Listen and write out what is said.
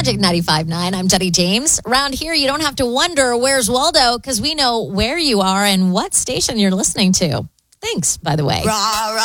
Magic 95.9. I'm Jenny James. Around here, you don't have to wonder where's Waldo because we know where you are and what station you're listening to. Thanks, by the way. Rah, rah.